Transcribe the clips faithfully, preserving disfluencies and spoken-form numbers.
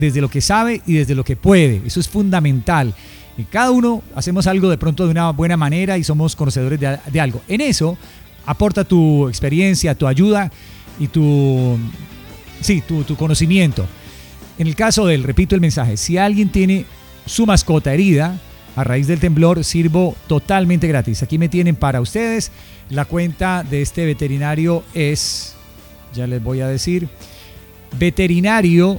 desde lo que sabe y desde lo que puede. Eso es fundamental. Y cada uno hacemos algo de pronto de una buena manera y somos conocedores de, de algo. En eso aporta tu experiencia, tu ayuda y tu, sí, tu, tu conocimiento. En el caso del, repito el mensaje, si alguien tiene su mascota herida a raíz del temblor, sirvo totalmente gratis. Aquí me tienen para ustedes. La cuenta de este veterinario es, ya les voy a decir, veterinario,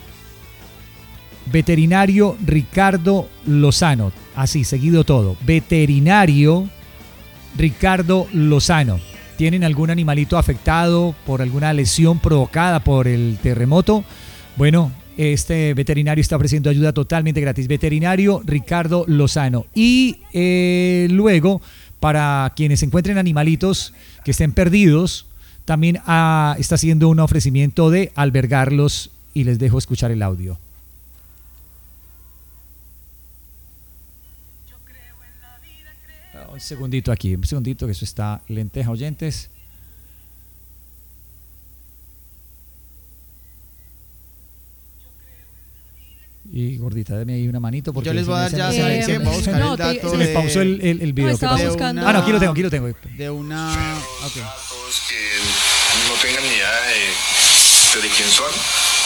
veterinario Ricardo Lozano. Así, seguido todo. Veterinario Ricardo Lozano. ¿Tienen algún animalito afectado por alguna lesión provocada por el terremoto? Bueno, este veterinario está ofreciendo ayuda totalmente gratis. Veterinario Ricardo Lozano. Y eh, luego, para quienes encuentren animalitos que estén perdidos, también ah, está haciendo un ofrecimiento de albergarlos y les dejo escuchar el audio. Un segundito aquí, un segundito que eso está lenteja, oyentes. Y gordita, dame ahí una manito porque yo les voy a dar ya, se, ¿saben se, qué? Voy a buscar no, el dato se, se me pausó el, el, el video. No, estaba buscando. Ah, no, aquí lo tengo, aquí lo tengo. De una... Okay. Que no tengan ni idea de, de quién son.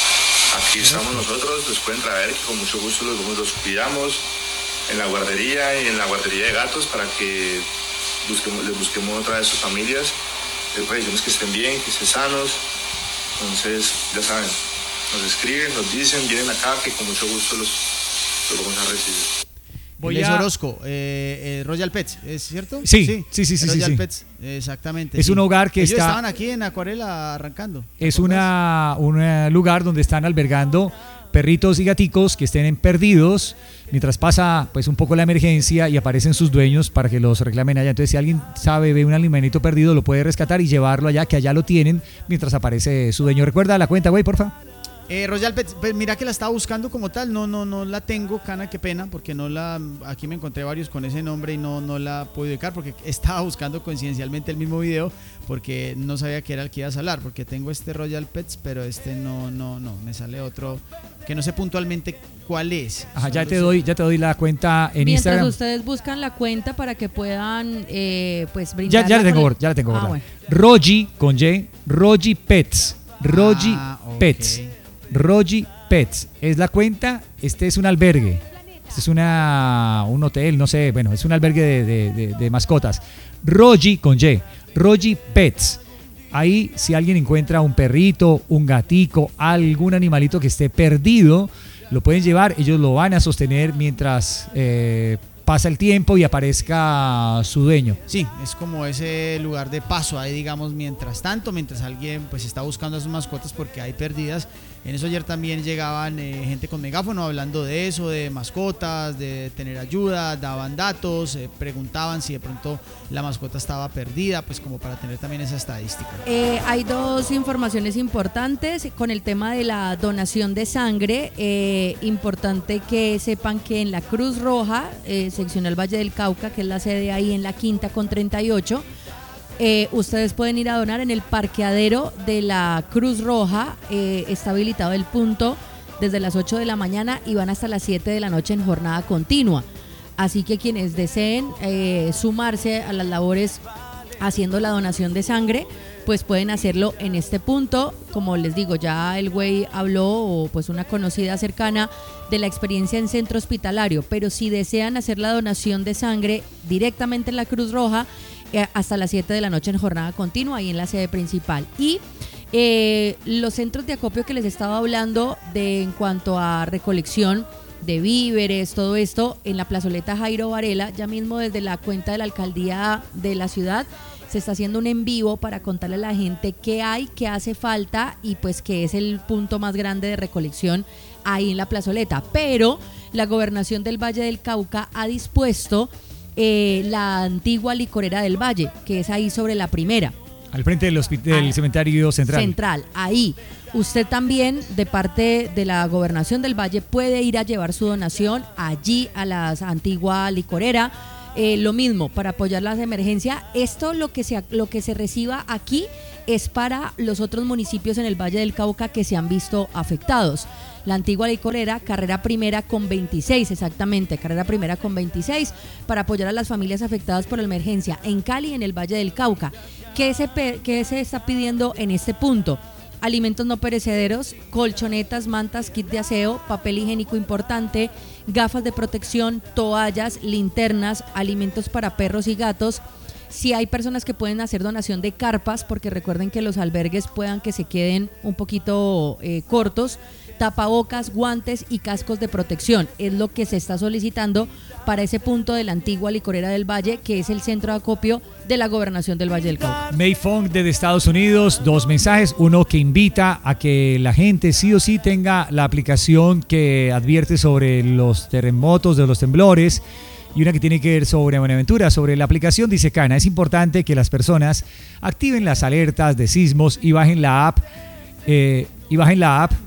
Aquí estamos nosotros, los pueden traer, que con mucho gusto los, los cuidamos en la guardería y en la guardería de gatos para que busquemos, les busquemos otra vez sus familias. Les pedimos que estén bien, que estén sanos. Entonces, ya saben, nos escriben, nos dicen, vienen acá, que con mucho gusto los, los vamos a recibir. Voy a... Orozco, eh, eh, Royal Pets, ¿es cierto? Sí, sí, sí, sí, sí. Royal sí, sí. Pets, exactamente. Es sí. un hogar que Ellos está... estaban aquí en Acuarela arrancando. Es una, un lugar donde están albergando perritos y gaticos que estén perdidos mientras pasa pues un poco la emergencia y aparecen sus dueños para que los reclamen allá. Entonces si alguien sabe, ve un animalito perdido, lo puede rescatar y llevarlo allá, que allá lo tienen mientras aparece su dueño. Recuerda la cuenta, güey, porfa. Eh, Royal Pets, pues mira que la estaba buscando como tal, no, no, no la tengo, Cana, qué pena, porque no la, aquí me encontré varios con ese nombre y no, no la pude ubicar porque estaba buscando coincidencialmente el mismo video porque no sabía que era el que ibas a hablar, porque tengo este Royal Pets, pero este no, no, no, me sale otro que no sé puntualmente cuál es. Ajá, ya te doy, ya te doy la cuenta en Mientras Instagram. Mientras ustedes buscan la cuenta para que puedan, eh, pues brindar. Ya, ya la tengo, con... ya la tengo. Ah, bueno. Rogi con Y, Rogi Pets, Rogi ah, okay. Pets. Rogi Pets es la cuenta. Este es un albergue, este es una, un hotel, no sé, bueno, es un albergue de, de, de, de mascotas. Rogi con Y, Rogi Pets. Ahí si alguien encuentra un perrito, un gatico, algún animalito que esté perdido, lo pueden llevar, ellos lo van a sostener mientras eh, pasa el tiempo y aparezca su dueño. Sí, es como ese lugar de paso ahí, digamos, mientras tanto, mientras alguien pues está buscando a sus mascotas porque hay perdidas. En eso ayer también llegaban eh, gente con megáfono hablando de eso, de mascotas, de tener ayuda, daban datos, eh, preguntaban si de pronto la mascota estaba perdida, pues como para tener también esa estadística. Eh, hay dos informaciones importantes con el tema de la donación de sangre. Eh, importante que sepan que en la Cruz Roja, eh, seccional Valle del Cauca, que es la sede ahí en la Quinta con treinta y ocho, Eh, ustedes pueden ir a donar en el parqueadero de la Cruz Roja. Eh, está habilitado el punto desde las ocho de la mañana y van hasta las siete de la noche en jornada continua. Así que quienes deseen eh, sumarse a las labores haciendo la donación de sangre, pues pueden hacerlo en este punto. Como les digo, ya el güey habló, o pues una conocida cercana, de la experiencia en centro hospitalario, pero si desean hacer la donación de sangre directamente en la Cruz Roja, hasta las siete de la noche en jornada continua, ahí en la sede principal. Y eh, los centros de acopio que les estaba hablando de en cuanto a recolección de víveres, todo esto, en la plazoleta Jairo Varela, ya mismo desde la cuenta de la alcaldía de la ciudad, se está haciendo un en vivo para contarle a la gente qué hay, qué hace falta y pues que es el punto más grande de recolección ahí en la plazoleta. Pero la gobernación del Valle del Cauca ha dispuesto Eh, la antigua licorera del Valle, que es ahí sobre la Primera. Al frente del, del ah, cementerio central. Central, ahí. Usted también, de parte de la gobernación del Valle, puede ir a llevar su donación allí a la antigua licorera. eh, lo mismo, para apoyar las emergencias. Esto lo que se, lo que se reciba aquí es para los otros municipios en el Valle del Cauca que se han visto afectados. La Antigua Licorera, carrera primera con veintiséis, exactamente, carrera primera con veintiséis, para apoyar a las familias afectadas por la emergencia en Cali y en el Valle del Cauca. ¿Qué se, qué se está pidiendo en este punto? Alimentos no perecederos, colchonetas, mantas, kit de aseo, papel higiénico importante, gafas de protección, toallas, linternas, alimentos para perros y gatos. Si hay personas que pueden hacer donación de carpas, porque recuerden que los albergues puedan que se queden un poquito eh, cortos, tapabocas, guantes y cascos de protección. Es lo que se está solicitando para ese punto de la Antigua Licorera del Valle, que es el centro de acopio de la Gobernación del Valle del Cauca. May Fong desde Estados Unidos, dos mensajes. Uno que invita a que la gente sí o sí tenga la aplicación que advierte sobre los terremotos, de los temblores. Y una que tiene que ver sobre Buenaventura, sobre la aplicación, dice Cana, es importante que las personas activen las alertas de sismos y bajen la app, eh, y bajen la app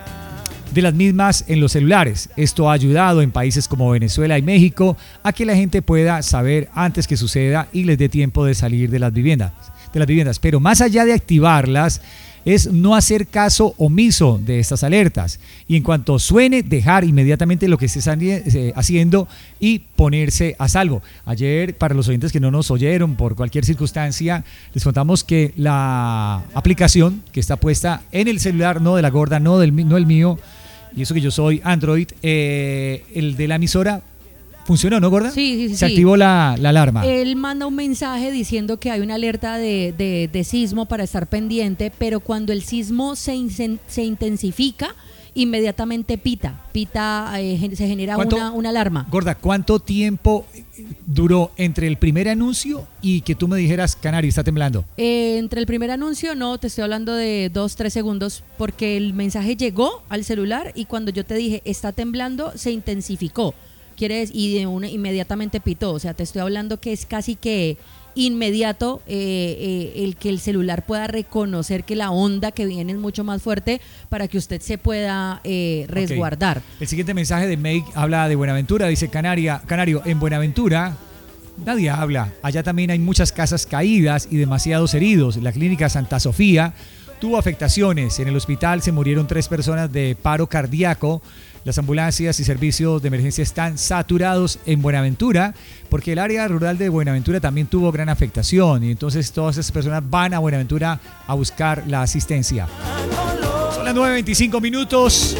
de las mismas en los celulares. Esto ha ayudado en países como Venezuela y México a que la gente pueda saber antes que suceda y les dé tiempo de salir de las viviendas, de las viviendas. Pero más allá de activarlas, es no hacer caso omiso de estas alertas y en cuanto suene, dejar inmediatamente lo que se está haciendo y ponerse a salvo. Ayer, para los oyentes que no nos oyeron por cualquier circunstancia, les contamos que la aplicación que está puesta en el celular, no de la gorda, no del no el mío, y eso que yo soy Android, eh, el de la emisora, ¿funcionó, no, gorda? Sí, sí, sí. Se activó la, la alarma. Él manda un mensaje diciendo que hay una alerta de, de, de sismo para estar pendiente, pero cuando el sismo se, in, se intensifica, inmediatamente pita, pita, eh, se genera una, una alarma. Gorda, ¿cuánto tiempo duró entre el primer anuncio y que tú me dijeras, Canario, está temblando? Eh, entre el primer anuncio, no, te estoy hablando de dos, tres segundos, porque el mensaje llegó al celular y cuando yo te dije, está temblando, se intensificó. Quieres y de una inmediatamente pitó, o sea, te estoy hablando que es casi que inmediato eh, eh, el que el celular pueda reconocer que la onda que viene es mucho más fuerte para que usted se pueda eh, resguardar. Okay. El siguiente mensaje de Make habla de Buenaventura, dice Canaria, Canario, en Buenaventura nadie habla, allá también hay muchas casas caídas y demasiados heridos. La clínica Santa Sofía tuvo afectaciones, en el hospital se murieron tres personas de paro cardíaco. Las ambulancias y servicios de emergencia están saturados en Buenaventura porque el área rural de Buenaventura también tuvo gran afectación y entonces todas esas personas van a Buenaventura a buscar la asistencia. Son las nueve veinticinco minutos.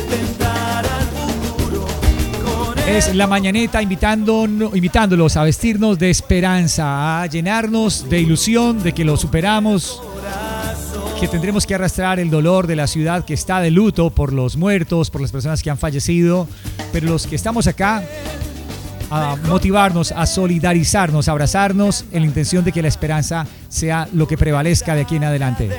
Es la mañaneta invitando, invitándolos a vestirnos de esperanza, a llenarnos de ilusión de que lo superamos, que tendremos que arrastrar el dolor de la ciudad que está de luto por los muertos, por las personas que han fallecido, pero los que estamos acá a motivarnos, a solidarizarnos, a abrazarnos en la intención de que la esperanza sea lo que prevalezca de aquí en adelante.